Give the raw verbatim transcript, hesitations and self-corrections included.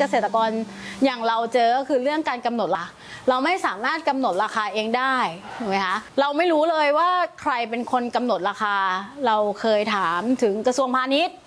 ษตรกรอย่างเราเจอก็คือเรื่องการกำหนดราคาเราไม่สามารถกำหนดราคาเองได้ถูกไหมคะเราไม่รู้เลยว่าใครเป็นคนกำหนดราคาเราเคยถามถึงกระทรวงพาณิชย์